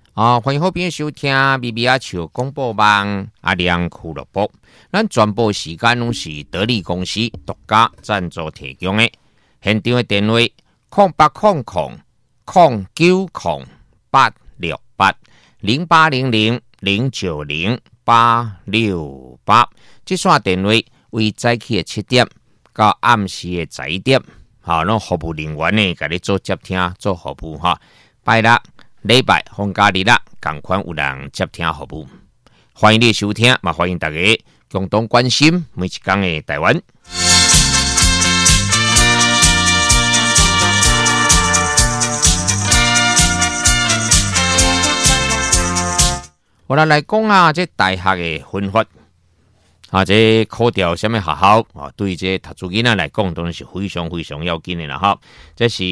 欢迎好朋友收听咪咪阿笑广播网阿亮俱乐部。咱全部时间拢是得力公司独家赞助提供的。现场的电话0800-868-0800-0900868，这线电话为早起的7点到暗时的11点，咱服务人员呢，给你做接听做服务哈。拜六、礼拜、放假日啦，同款有人接听服务。欢迎你收听，嘛欢迎大家共同关心每一天的台湾。我来讲啊，这大学的分法这考调什么学校对这读书囡仔来讲，当然是非常非常要紧的啦哈。这是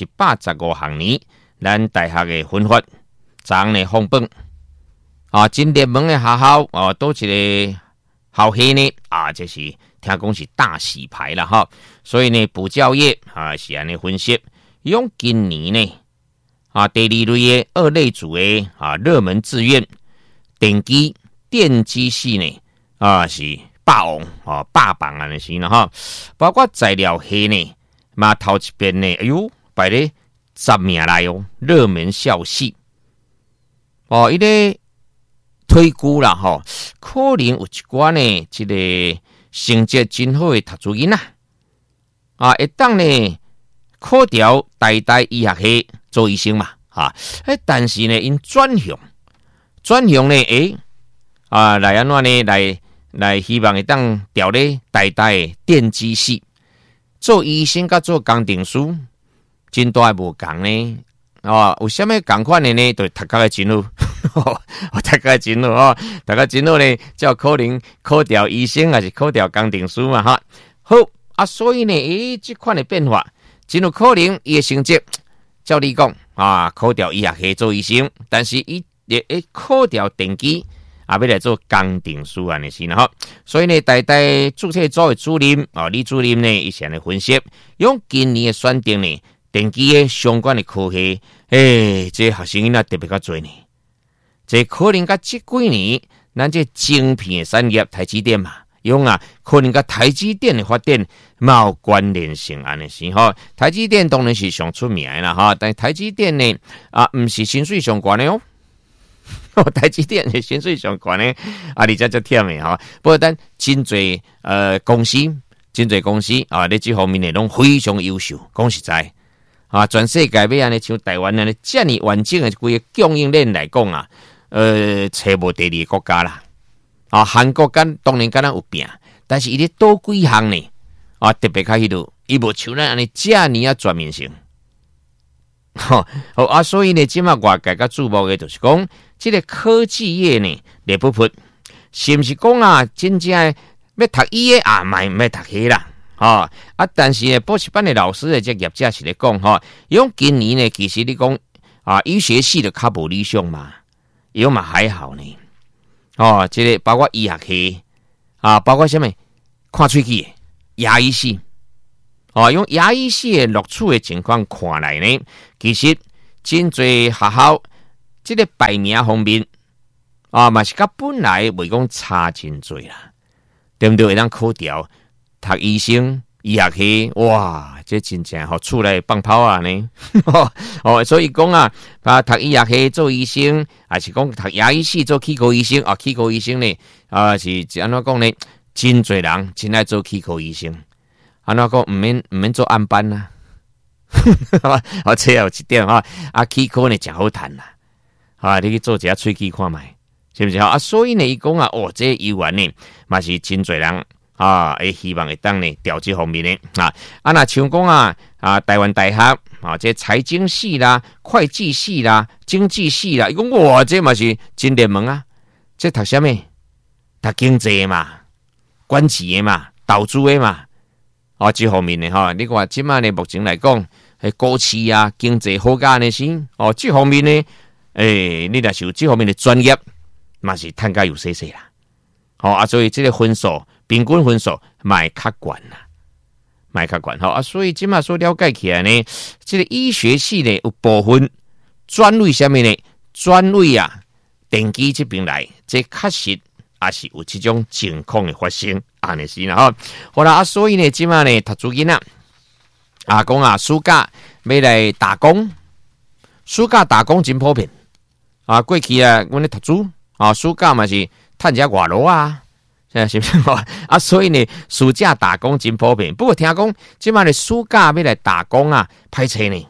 115学年咱大学的分法，昨呢放榜真热门的学校都一个校系呢这是听讲是大洗牌了哈。所以呢，补教业是安尼分析，用今年呢第二类的二类组的热门志愿。电机系呢是霸榜啊那是呢哈，包括材料系呢嘛头一边呢，排咧10名来热门校系伊个推估啦哈，可能有一寡呢这个成绩真好的读书囡仔会当呢考调大医学系做医生嘛但是呢因转向呢来安怎呢来希望会当调咧大的电机系做医生甲做工程师真大无共呢有啥物共款的呢？就读甲真好读甲真好读甲真好呢，才有可能考调医生还是考调工程师嘛哈。好所以呢这款的变化真有可能伊的成绩照你讲考调医学系做医生，但是伊考调电机要来做工程师安尼是哈。所以呢，大注册组的主任李主任呢，以前的分析，用今年的选定呢，电机的相关的科系，这学生囡仔特别较多呢。这可能甲这几年咱这晶片的产业台积电嘛，用可能甲台积电的发展有关联性安尼是哈。台积电当然是上出名的啦哈，但台积电呢不是薪水上高的台积电的薪水上高呢你这就忝的哈。不过咱真侪公司在这方面呢拢非常优秀，讲实在全世界要安尼像台湾安尼这么完整的规个供应链来讲找无第二个国家啦韩国当然敢若有拼，但是伊咧多几项呢特别较迄度，伊无像咱安尼这么全面性所以呢，即马外界较注目的就是讲，这个科技业呢，热不噗，是不是讲真正要读医的唔要读迄啦但是呢，补习班的老师的这业者是咧讲用今年呢，其实你讲医学系的较无理想嘛，有嘛还好呢这个包括医学系包括什么看喙齿的牙医系。用牙医系的录取的情况看来呢，其实真侪学校这个排名方面嘛是甲本来袂讲差真侪啦，对不对？会当考调读医生、医学系，哇，这真正出来放炮呢所以讲读医学系做医生，还是讲读牙医系做气科医生气科医生呢是安怎讲呢？真侪人真爱做气科医生。安怎讲唔免做暗班啦这有一点气科呢真好谈啦你去做一下喙齿看卖，是不是所以呢，伊讲这医院呢嘛是真侪人会希望会当呢调这方面的那像讲台湾大学这财经系啦、会计系啦、经济系啦，伊讲哇这嘛是真热门这读什么？读经济嘛、管治的嘛、投资的嘛这方面呢你看即马呢目前来讲股市经济好佳呢是这方面呢你若是有这方面的专业嘛是趁甲有些啦所以这个分数平均分数嘛较悬啦，嘛较悬所以即马所了解起来呢，这个医学系呢有部分专为什么呢？ 转为电机这边来，这确实也是有这种情况的发生，安尼是啦吼。好啦，所以呢，即马呢，读书囡仔讲暑假要来打工，暑假打工真普遍过去阮咧读书暑假嘛是趁者外劳是不是所以呢，暑假打工真普遍。不过听讲，即马呢暑假要来打工歹找呢。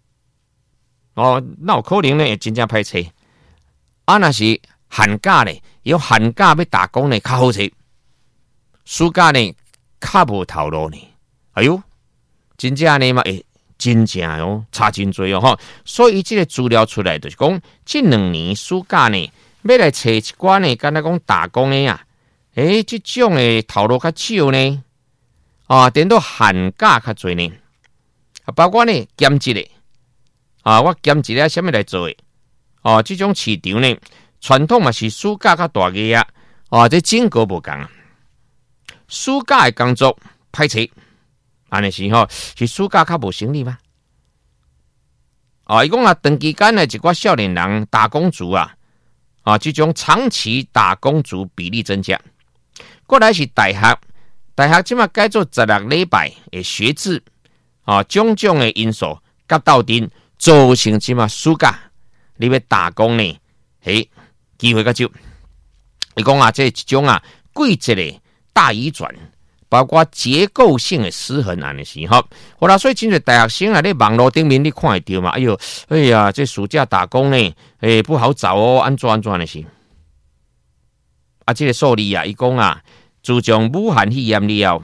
那有可能呢，会真正歹找。若是寒假呢，有寒假要打工呢，较好找。暑假呢，较无头路呢。哎呦，真正呢嘛，真正差真多吼。所以这个资料出来就是讲，这2年暑假呢，要来找一寡呢，敢若讲打工的这种的头路较少呢。等到寒假较多呢。包括呢兼职的我兼职什么来做的这种市场呢，传统嘛是暑假较大个这整个无共暑假的工作歹找，安尼是暑假较无生理吗？伊讲长期间的一寡少年人打工族这种长期打工族比例增加。过来是大学即马改做16礼拜的学制种种的因素甲斗阵，造成即马暑假你要打工呢，机会较少。伊讲这一种季节的大移转，包括结构性的失衡安尼是好啦，所以真侪大学生咧网络顶面你看会到嘛？哎呀，这暑假打工呢，不好找安怎的是？这个数字伊讲自从武汉肺炎了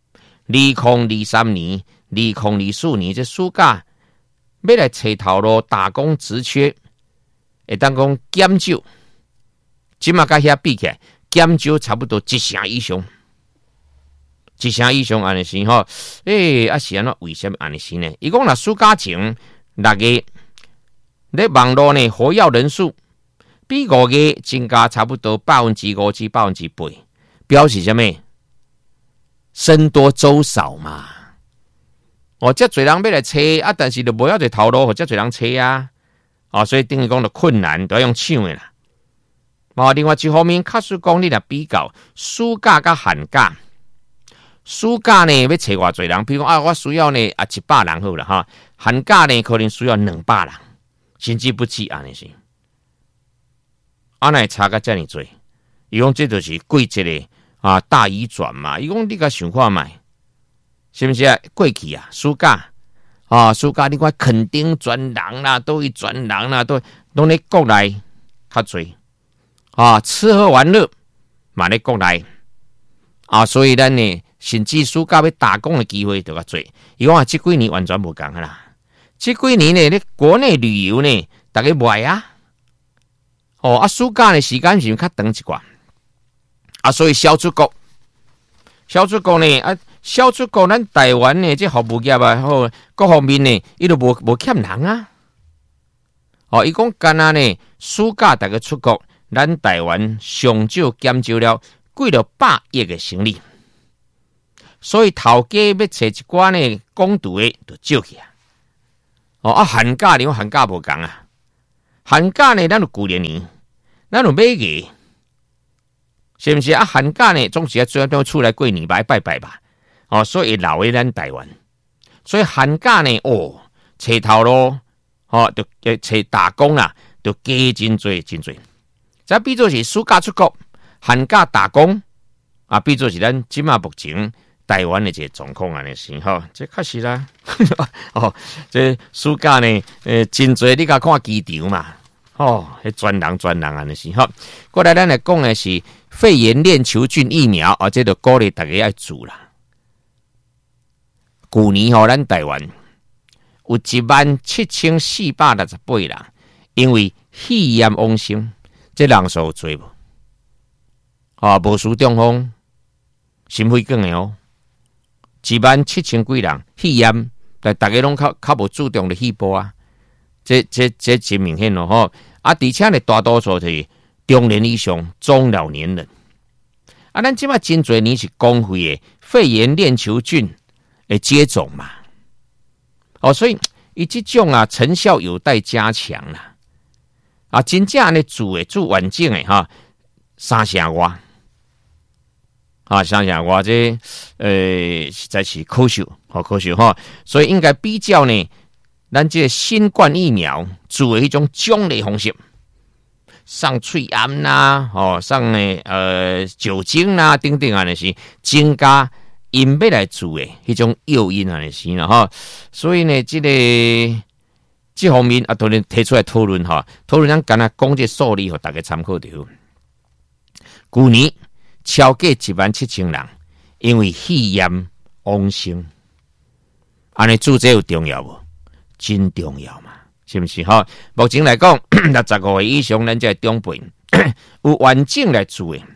，2023年、2024年这暑假要来找头路打工职缺，会当讲减少，即马甲遐比起来，减少差不多1成以上，1成以上安尼是吼。是安怎？为什么安尼是呢？伊讲暑假前6月咧网络呢活跃人数比5月增加差不多5%至8%，表示什么？僧多粥少嘛。这侪人要来找但是就无遐侪头路，这侪人找所以等于讲的困难都要用抢的啦。另外一方面，假使讲你来比较暑假甲寒假，暑假呢要找偌侪人，比如讲我需要呢100人好了寒假呢可能需要200人，甚至不止安尼是。那差甲遮尔多，伊讲这就是季节的大移转嘛。伊讲你甲想看卖，是不是过去暑假暑假你看垦丁专人啦，都会专人啦，都咧国内较多吃喝玩乐嘛咧国内所以咱呢甚至暑假要打工的机会就较多。伊讲这几年完全无共啦，这几年呢咧国内旅游呢大家卖暑假的时间是较长一寡所以销出国呢销出国咱台湾呢这服务业各方面呢伊都无欠人伊讲干呢暑假大家出国，咱台湾上少减少了几了100亿的生理，所以头家要找一寡呢工读的就少去寒假呢寒假无共寒假呢咱有旧年咱有买个，是不是寒假呢总是最后出来过年拜拜吧所以留在咱台湾，所以寒假呢找头路就找打工就加真多。再比作是暑假出国，寒假打工比作是咱即马目前台湾的这个状况安尼是这确实啦这暑假呢真多你甲看机场嘛专人安尼是过来咱来讲的是肺炎链球菌疫苗这就鼓励大家要做啦。去年咱台湾有17468人因为肺炎往生，这人数有多无无输中风心肺梗的17000几人肺炎，但大家拢较无注重的肺部这真明显而且呢大多数是中年以上中老年人咱即马真侪年是公费的肺炎链球菌的接种嘛所以伊这种成效有待加强啦啊，真正呢住完整的哈3成外。啊，想想我这实在是可惜，好可惜哈，所以应该比较呢，咱这新冠疫苗做的一种奖励方式，上喙胺啦，上酒精啦，等等啊那些，增加因要来做的一种诱因啊那些啦哈，所以呢，这方面啊，当然提出来讨论哈，讨论咱干那讲这数字，和大家参考着。去年超过17000人因为肺炎往生，安尼做这有重要无？真重要嘛，是不是？哈，目前来讲，65岁以上，咱这长辈有完整来做的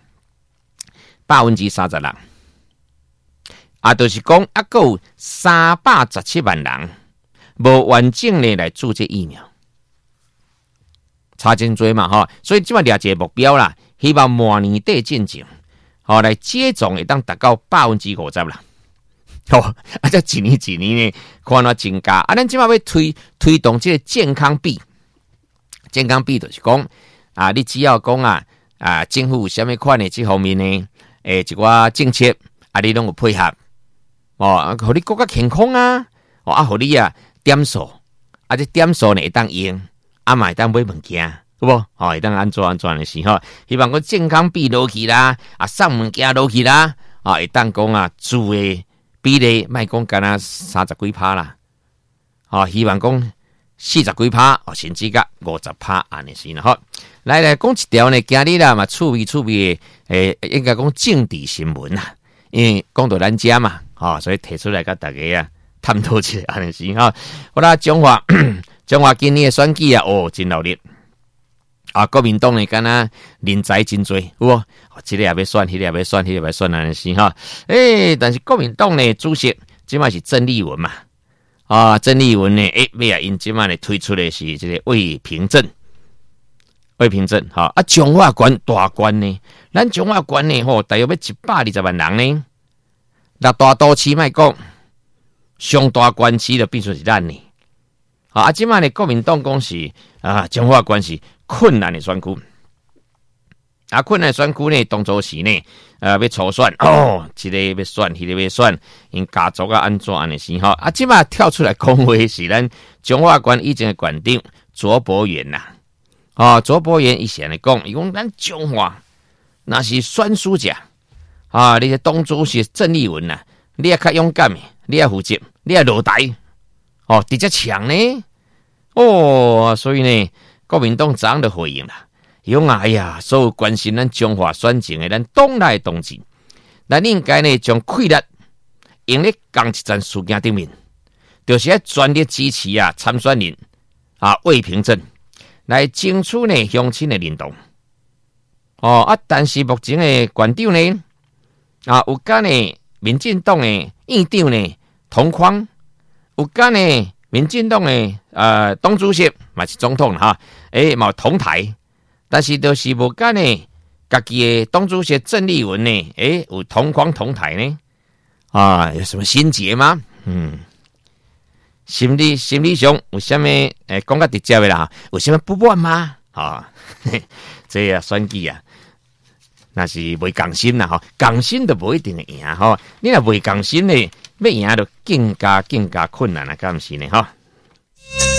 30%人，啊，就是讲还有317万人无完整的来做这疫苗，差真多嘛，哈，所以即摆抓一个目标啦，希望明年底进前。好，来接种会当达到50%啦。哦，啊，这一年呢，看哪增加。啊，咱即摆要推动这个健康币，健康币就是讲啊，你只要讲政府有啥物款的这方面呢，一寡政策啊，你拢有配合，互你国家健康啊，互你点数，这点数呢会当用，嘛会当买物件。有无？会当安怎的是吼？希望讲健康比落去啦，送物件落去啦，会当讲住的比例，莫讲干30几%啦，希望讲40几%，甚至甲50%安尼是啦吼。来讲一条呢，今日啦嘛，趣味的，应该讲政治新闻啦，因为讲到咱家嘛，所以提出来甲大家探讨一下安尼是吼。好啦，中华今年的选举真闹热。国民党呢，敢若人才真多，有无？这个也要选，那个也要选，那个也要选，安尼是哈。但是国民党呢，主席即摆是郑丽文嘛，郑丽文呢，要因即摆呢推出的是这个魏平镇，中华关大关呢，咱中华关呢，大约要120万人呢，那大都市莫讲，上大关市就变成是咱呢。即摆呢，国民党讲是中华关是困难的选区，困难的选区呢，当初时呢，要初选，这个要选，那个要选，因家族安怎安尼是吼，即摆跳出来讲话是咱中华关以前的馆长卓博源呐，卓博源以前来讲，伊讲咱中华那是选输者你是当初是郑丽文呐，你也较勇敢，你也负责，你也落台。直接抢呢？所以呢，国民党怎样的回应啦？用哎呀，所有关心咱中华选情的咱党内同志，咱应该呢将气力用在抗击战事件顶面，就是全力支持参选人魏平镇来争取呢乡亲的认同。但是目前的馆长呢，有跟呢民进党的院长呢同框。有间呢，民进党的党主席嘛是总统哈，嘛同台，但是就是无间呢，家己的党主席郑丽文呢，有同框同台呢，有什么心结吗？心理上有什么讲较直接的啦？有什么不满吗？这选举那是未共心啦共心就无一定会赢你若未共心呢？要赢就更加困难敢毋是呢？